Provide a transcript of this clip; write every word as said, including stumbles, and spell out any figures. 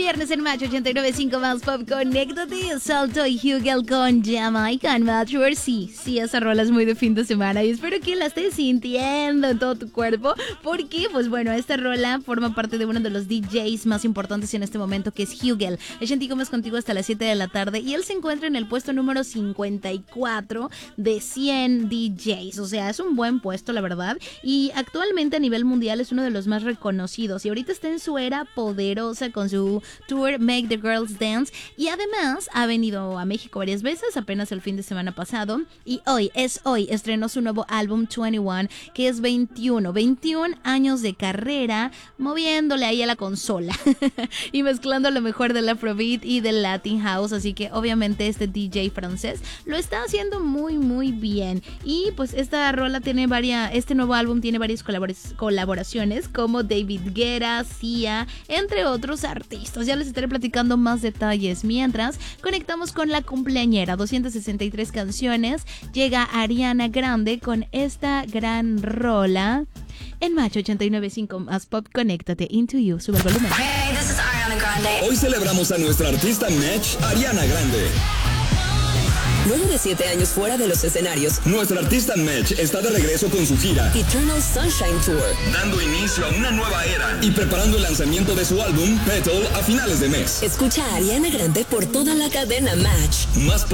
Viernes en Match ochenta y nueve punto cinco más Pop. Conéctate, Salto y Hugel con Jamaica en Match. Sí, sí, esa rola es muy de fin de semana y espero que la estés sintiendo en todo tu cuerpo, porque, pues bueno, esta rola forma parte de uno de los D Js más importantes en este momento, que es Hugel. Shanti Gómez contigo hasta las siete de la tarde y él se encuentra en el puesto número cincuenta y cuatro de cien D Js. O sea, es un buen puesto, la verdad, y actualmente a nivel mundial es uno de los más reconocidos y ahorita está en su era poderosa con su tour Make the Girls Dance, y además ha venido a México varias veces, apenas el fin de semana pasado, y hoy, es hoy, estrenó su nuevo álbum veintiuno, que es veintiuno, veintiún años de carrera, moviéndole ahí a la consola y mezclando lo mejor del Afrobeat y del Latin House, así que obviamente este D J francés lo está haciendo muy muy bien, y pues esta rola tiene varias, este nuevo álbum tiene varias colabor- colaboraciones como David Guetta, Sia, entre otros artistas. Ya les estaré platicando más detalles. Mientras, conectamos con la cumpleañera. doscientas sesenta y tres canciones. Llega Ariana Grande con esta gran rola. En Match ochenta y nueve punto cinco más Pop, conéctate. Into You. Sube el volumen. Hey, this is Ariana Grande. Hoy celebramos a nuestra artista Match, Ariana Grande. Luego de siete años fuera de los escenarios, Nuestra artista Match está de regreso con su gira, Eternal Sunshine Tour, dando inicio a una nueva era y preparando el lanzamiento de su álbum Petal a finales de mes. escucha a Ariana Grande por toda la cadena Match. Más